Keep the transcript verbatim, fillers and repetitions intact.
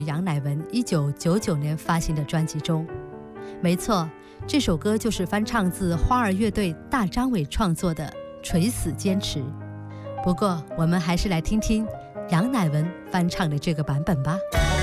杨乃文一九九九年发行的专辑中。没错，这首歌就是翻唱自花儿乐队大张伟创作的《垂死坚持》。不过我们还是来听听杨乃文翻唱的这个版本吧。